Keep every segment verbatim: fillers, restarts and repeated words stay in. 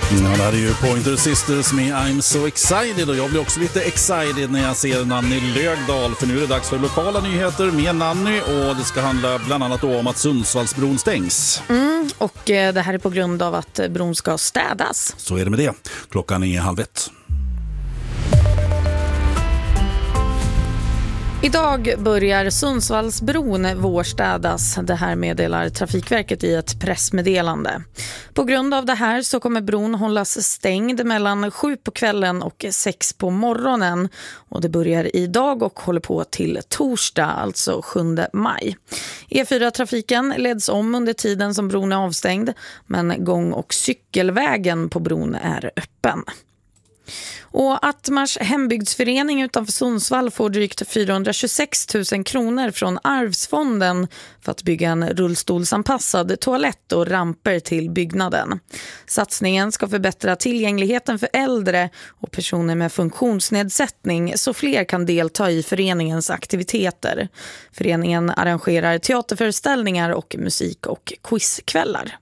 Ja, det här är ju Pointer Sisters med I'm So Excited, och jag blir också lite excited när jag ser Nanny Lögdahl, för nu är det dags för lokala nyheter med Nanny, och det ska handla bland annat då om att Sundsvallsbron stängs. Mm, och eh, det här är på grund av att bron ska städas. Så är det med det. Klockan är halv ett. Idag börjar Sundsvallsbron vårstädas. Det här meddelar Trafikverket i ett pressmeddelande. På grund av det här så kommer bron hållas stängd mellan sju på kvällen och sex på morgonen. Och det börjar idag och håller på till torsdag, alltså sjunde maj. E fyra-trafiken leds om under tiden som bron är avstängd, men gång- och cykelvägen på bron är öppen. Och Attmars hembygdsförening utanför Sundsvall får drygt fyrahundratjugosex tusen kronor från Arvsfonden för att bygga en rullstolsanpassad toalett och ramper till byggnaden. Satsningen ska förbättra tillgängligheten för äldre och personer med funktionsnedsättning så fler kan delta i föreningens aktiviteter. Föreningen arrangerar teaterföreställningar och musik- och quizkvällar.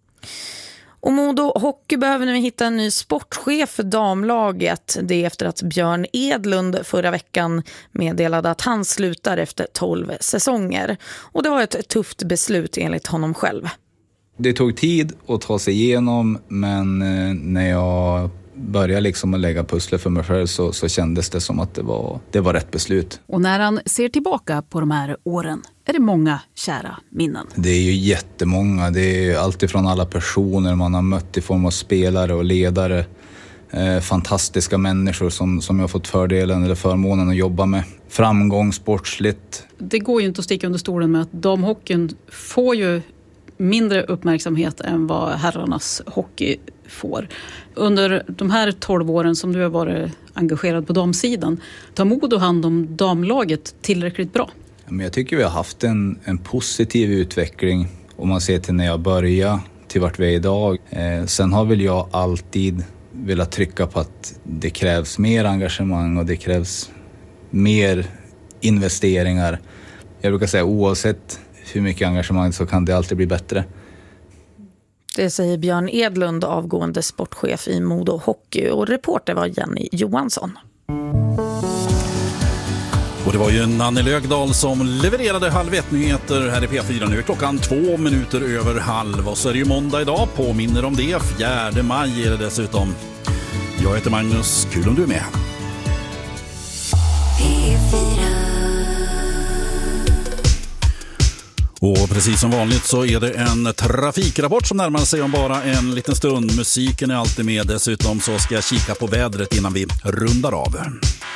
Och Modo Hockey behöver nu hitta en ny sportchef för damlaget. Det är efter att Björn Edlund förra veckan meddelade att han slutar efter tolv säsonger. Och det var ett tufft beslut enligt honom själv. Det tog tid att ta sig igenom, men när jag började liksom att lägga pusslet för mig själv så, så kändes det som att det var, det var rätt beslut. Och när han ser tillbaka på de här åren är det många kära minnen. Det är ju jättemånga. Det är allt ifrån alla personer man har mött i form av spelare och ledare. Eh, fantastiska människor som, som jag har fått fördelen eller förmånen att jobba med. Framgång sportsligt. Det går ju inte att sticka under stolen med att damhockeyn får ju mindre uppmärksamhet än vad herrarnas hockey får. Under de här tolv åren som du har varit engagerad på damsidan, tar Modo hand om damlaget tillräckligt bra? Men jag tycker vi har haft en, en positiv utveckling om man ser till när jag började till vart vi är idag. Eh, sen har väl jag alltid velat trycka på att det krävs mer engagemang och det krävs mer investeringar. Jag brukar säga oavsett hur mycket engagemang så kan det alltid bli bättre. Det säger Björn Edlund, avgående sportchef i Modo Hockey, och reporter var Jenny Johansson. Och det var ju Nanny Lögdahl som levererade halv ett nyheter här i P fyra. Nu är klockan två minuter över halv, och så är det ju måndag idag, påminner om det. Fjärde maj är det dessutom. Jag heter Magnus, kul om du är med. P fyra. Och precis som vanligt så är det en trafikrapport som närmar sig om bara en liten stund. Musiken är alltid med, dessutom så ska jag kika på vädret innan vi rundar av.